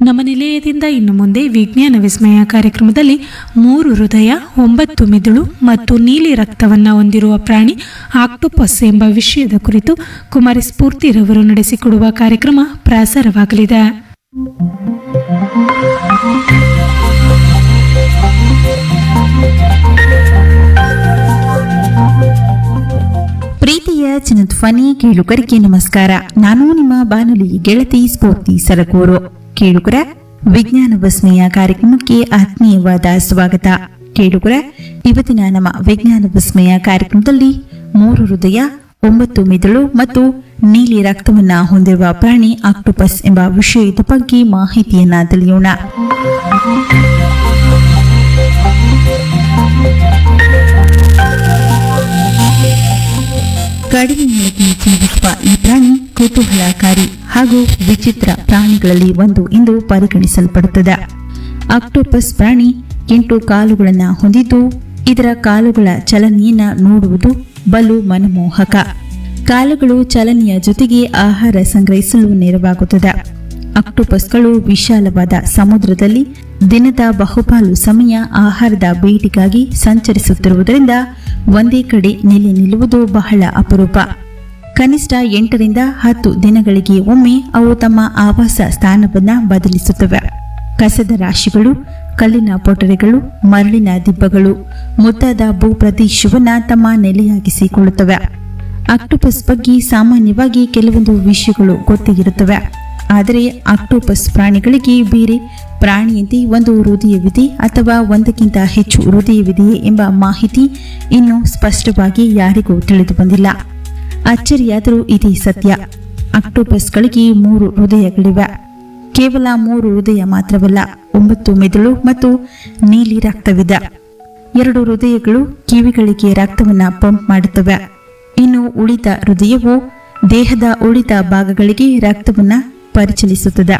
ನಮ್ಮ ನಿಲಯದಿಂದ ಇನ್ನು ಮುಂದೆ ವಿಜ್ಞಾನ ವಿಸ್ಮಯ ಕಾರ್ಯಕ್ರಮದಲ್ಲಿ 3 ಹೃದಯ 9 ಮಿದುಳು ಮತ್ತು ನೀಲಿ ರಕ್ತವನ್ನು ಹೊಂದಿರುವ ಪ್ರಾಣಿ ಆಕ್ಟೋಪಸ್ ಎಂಬ ವಿಷಯದ ಕುರಿತು ಕುಮಾರಿ ಸ್ಫೂರ್ತಿರವರು ನಡೆಸಿಕೊಡುವ ಕಾರ್ಯಕ್ರಮ ಪ್ರಸಾರವಾಗಲಿದೆ. ಪ್ರೀತಿಯ ಚಿನ್ನಧ್ವನಿ ಕೇಳುಗರಿಗೆ ನಮಸ್ಕಾರ. ನಾನು ನಿಮ್ಮ ಬಾನುಲಿ ಗೆಳತಿ ಸ್ಫೂರ್ತಿ ಸರಗೂರು. ಕೇಳುಗರ ವಿಜ್ಞಾನ ವಿಸ್ಮಯ ಕಾರ್ಯಕ್ರಮಕ್ಕೆ ಆತ್ಮೀಯವಾದ ಸ್ವಾಗತ. ಕೇಳುಗರ ಇವತ್ತಿನ ನಮ್ಮ ವಿಜ್ಞಾನ ವಿಸ್ಮಯ ಕಾರ್ಯಕ್ರಮದಲ್ಲಿ 3 ಹೃದಯ 9 ಮಿದುಳು ಮತ್ತು ನೀಲಿ ರಕ್ತವನ್ನ ಹೊಂದಿರುವ ಪ್ರಾಣಿ ಆಕ್ಟೋಪಸ್ ಎಂಬ ವಿಷಯದ ಬಗ್ಗೆ ಮಾಹಿತಿಯನ್ನ ತಿಳಿಯೋಣ. ಕಡಿಮೆ ನೀರಿನಲ್ಲಿ ಜೀವಿಸುವ ಈ ಪ್ರಾಣಿ ಕುತೂಹಲಕಾರಿ ಹಾಗೂ ವಿಚಿತ್ರ ಪ್ರಾಣಿಗಳಲ್ಲಿ ಒಂದು ಎಂದು ಪರಿಗಣಿಸಲ್ಪಡುತ್ತದೆ. ಆಕ್ಟೋಪಸ್ ಪ್ರಾಣಿ 8 ಕಾಲುಗಳನ್ನು ಹೊಂದಿದ್ದು ಇದರ ಕಾಲುಗಳ ಚಲನೆಯನ್ನ ನೋಡುವುದು ಬಲು ಮನಮೋಹಕ. ಕಾಲುಗಳು ಚಲನೆಯ ಜೊತೆಗೆ ಆಹಾರ ಸಂಗ್ರಹಿಸಲು ನೆರವಾಗುತ್ತದೆ. ಆಕ್ಟೋಪಸ್ಗಳು ವಿಶಾಲವಾದ ಸಮುದ್ರದಲ್ಲಿ ದಿನದ ಬಹುಪಾಲು ಸಮಯ ಆಹಾರದ ಬೇಟೆಗಾಗಿ ಸಂಚರಿಸುತ್ತಿರುವುದರಿಂದ ಒಂದೇ ಕಡೆ ನೆಲೆ ನಿಲ್ಲುವುದು ಬಹಳ ಅಪರೂಪ. ಕನಿಷ್ಠ 8 ರಿಂದ 10 ದಿನಗಳಿಗೆ ಒಮ್ಮೆ ಅವು ತಮ್ಮ ಆವಾಸ ಸ್ಥಾನವನ್ನು ಬದಲಿಸುತ್ತವೆ. ಕಸದ ರಾಶಿಗಳು, ಕಲ್ಲಿನ ಪೊಟರೆಗಳು, ಮರಳಿನ ದಿಬ್ಬಗಳು ಮುಂತಾದ ಭೂಪ್ರದೇಶವನ್ನು ತಮ್ಮ ನೆಲೆಯಾಗಿಸಿಕೊಳ್ಳುತ್ತವೆ. ಆಕ್ಟೋಪಸ್ ಬಗ್ಗೆ ಸಾಮಾನ್ಯವಾಗಿ ಕೆಲವೊಂದು ವಿಷಯಗಳು ಗೊತ್ತಿರುತ್ತವೆ. ಆದರೆ ಆಕ್ಟೋಪಸ್ ಪ್ರಾಣಿಗಳಿಗೆ ಬೇರೆ ಪ್ರಾಣಿಯಂತೆ ಒಂದು ಹೃದಯವಿದೆ ಅಥವಾ ಒಂದಕ್ಕಿಂತ ಹೆಚ್ಚು ಹೃದಯವಿದೆಯೇ ಎಂಬ ಮಾಹಿತಿ ಇನ್ನೂ ಸ್ಪಷ್ಟವಾಗಿ ಯಾರಿಗೂ ತಿಳಿದು ಬಂದಿಲ್ಲ. ಅಚ್ಚರಿಯಾದರೂ ಇದೇ ಸತ್ಯ. ಆಕ್ಟೋಪಸ್ಗಳಿಗೆ 3 ಹೃದಯಗಳಿವೆ. ಕೇವಲ 3 ಹೃದಯ ಮಾತ್ರವಲ್ಲ, 9 ಮೆದುಳು ಮತ್ತು ನೀಲಿ ರಕ್ತವಿದೆ. 2 ಹೃದಯಗಳು ಕಿವಿಗಳಿಗೆ ರಕ್ತವನ್ನು ಪಂಪ್ ಮಾಡುತ್ತವೆ. ಇನ್ನು ಉಳಿದ ಹೃದಯವು ದೇಹದ ಉಳಿದ ಭಾಗಗಳಿಗೆ ರಕ್ತವನ್ನು ಪರಿಚಲಿಸುತ್ತದೆ.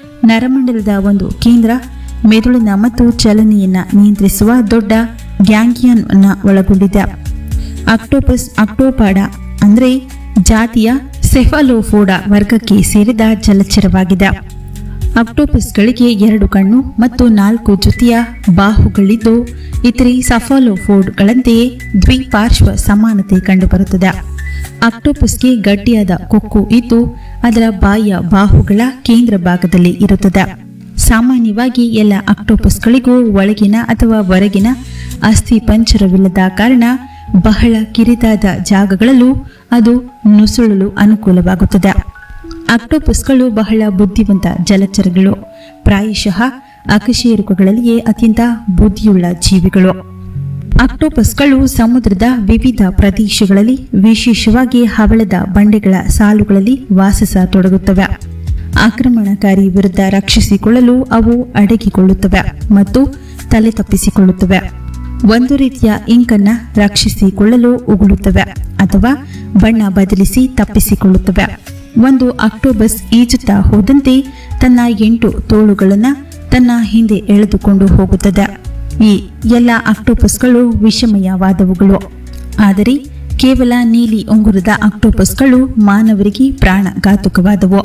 ನರಮಂಡಲದ ಒಂದು ಕೇಂದ್ರ ಮೆದುಳಿನ ಮತ್ತು ಚಲನೆಯನ್ನ ನಿಯಂತ್ರಿಸುವ ದೊಡ್ಡ ಗ್ಯಾಂಗ್ಲಿಯನ್ ಅನ್ನು ಒಳಗೊಂಡಿದೆ. ಆಕ್ಟೋಪಸ್ ಆಕ್ಟೋಪಾಡ ಅಂದರೆ ಜಾತಿಯ ಸೆಫಾಲೋಫೋಡಾ ವರ್ಗಕ್ಕೆ ಸೇರಿದ ಜಲಚರವಾಗಿದೆ. ಆಕ್ಟೋಪಸ್ಗಳಿಗೆ 2 ಕಣ್ಣು ಮತ್ತು 4 ಜೊತೆಯ ಬಾಹುಗಳಿದ್ದು ಇತರೆ ಸಫಾಲೋಫೋಡ್ಗಳಂತೆಯೇ ದ್ವಿಪಾರ್ಶ್ವ ಸಮಾನತೆ ಕಂಡುಬರುತ್ತದೆ. ಆಕ್ಟೋಪಸ್ಗೆ ಗಟ್ಟಿಯಾದ ಕೊಕ್ಕು ಇದ್ದು ಅದರ ಬಾಹ್ಯ ಬಾಹುಗಳ ಕೇಂದ್ರ ಭಾಗದಲ್ಲಿ ಇರುತ್ತದೆ. ಸಾಮಾನ್ಯವಾಗಿ ಎಲ್ಲ ಆಕ್ಟೋಪಸ್ಗಳಿಗೂ ಒಳಗಿನ ಅಥವಾ ಹೊರಗಿನ ಅಸ್ಥಿ ಪಂಜರವಿಲ್ಲದ ಕಾರಣ ಬಹಳ ಕಿರಿದಾದ ಜಾಗಗಳಲ್ಲೂ ಅದು ನುಸುಳಲು ಅನುಕೂಲವಾಗುತ್ತದೆ. ಆಕ್ಟೋಪಸ್ಗಳು ಬಹಳ ಬುದ್ಧಿವಂತ ಜಲಚರಗಳು. ಪ್ರಾಯಶಃ ಅಕಶೇರುಕಗಳಲ್ಲಿಯೇ ಅತ್ಯಂತ ಬುದ್ಧಿಯುಳ್ಳ ಜೀವಿಗಳು. ಆಕ್ಟೋಪಸ್ಗಳು ಸಮುದ್ರದ ವಿವಿಧ ಪ್ರದೇಶಗಳಲ್ಲಿ ವಿಶೇಷವಾಗಿ ಹವಳದ ಬಂಡೆಗಳ ಸಾಲುಗಳಲ್ಲಿ ವಾಸಿಸತೊಡಗುತ್ತವೆ. ಆಕ್ರಮಣಕಾರಿ ವಿರುದ್ಧ ರಕ್ಷಿಸಿಕೊಳ್ಳಲು ಅವು ಅಡಗಿಕೊಳ್ಳುತ್ತವೆ ಮತ್ತು ತಲೆ ತಪ್ಪಿಸಿಕೊಳ್ಳುತ್ತವೆ. ಒಂದು ರೀತಿಯ ಇಂಕನ್ನು ರಕ್ಷಿಸಿಕೊಳ್ಳಲು ಉಗುಳುತ್ತವೆ ಅಥವಾ ಬಣ್ಣ ಬದಲಿಸಿ ತಪ್ಪಿಸಿಕೊಳ್ಳುತ್ತವೆ. ಒಂದು ಆಕ್ಟೋಪಸ್ ಈಜುತ್ತಾ ಹೋದಂತೆ ತನ್ನ 8 ತೋಳುಗಳನ್ನು ತನ್ನ ಹಿಂದೆ ಎಳೆದುಕೊಂಡು ಹೋಗುತ್ತದೆ. ಈ ಎಲ್ಲ ಆಕ್ಟೋಪಸ್ಗಳು ವಿಷಮಯವಾದವುಗಳು. ಆದರೆ ಕೇವಲ ನೀಲಿ ಉಂಗುರದ ಆಕ್ಟೋಪಸ್ಗಳು ಮಾನವರಿಗೆ ಪ್ರಾಣಘಾತುಕವಾದವು.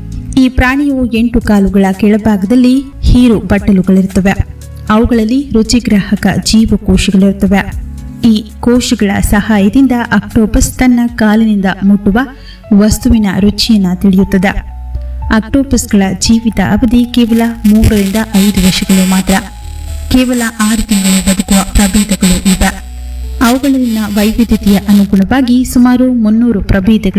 ಈ ಪ್ರಾಣಿಯು 8 ಕಾಲುಗಳ ಕೆಳಭಾಗದಲ್ಲಿ ಹೀರು ಬಟ್ಟಲುಗಳಿರುತ್ತವೆ. ಅವುಗಳಲ್ಲಿ ರುಚಿಗ್ರಾಹಕ ಜೀವಕೋಶಗಳಿರುತ್ತವೆ. ಈ ಕೋಶಗಳ ಸಹಾಯದಿಂದ ಆಕ್ಟೋಪಸ್ ತನ್ನ ಕಾಲಿನಿಂದ ಮುಟ್ಟುವ ವಸ್ತುವಿನ ರುಚಿಯನ್ನು ತಿಳಿಯುತ್ತದೆ. ಆಕ್ಟೋಪಸ್ಗಳ ಜೀವಿತ ಅವಧಿ ಕೇವಲ 3 ರಿಂದ 5 ವರ್ಷಗಳು ಮಾತ್ರ. ಕೇವಲ 6 ತಿಂಗಳು ಬದುಕುವ ಪ್ರಭೇದಗಳು ಇವೆ. ಅವುಗಳಲ್ಲಿನ ವೈವಿಧ್ಯತೆಯ ಅನುಗುಣವಾಗಿ ಸುಮಾರು 300 ಪ್ರಭೇದಗಳು